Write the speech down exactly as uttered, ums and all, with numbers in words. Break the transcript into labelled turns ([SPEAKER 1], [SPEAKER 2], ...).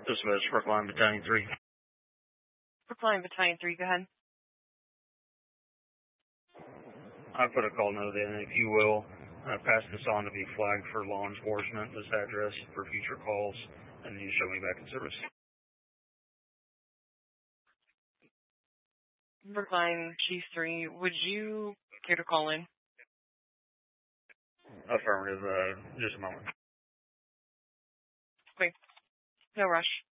[SPEAKER 1] Dispatch, Brookline Battalion three.
[SPEAKER 2] Brookline Battalion three, go ahead.
[SPEAKER 1] I put a call note in, if you will. Uh, pass this on to be flagged for law enforcement, this address for future calls, and then you show me back in service.
[SPEAKER 2] Brookline Chief three, would you care to call in?
[SPEAKER 1] Affirmative, uh, just a moment.
[SPEAKER 2] Wait, no rush.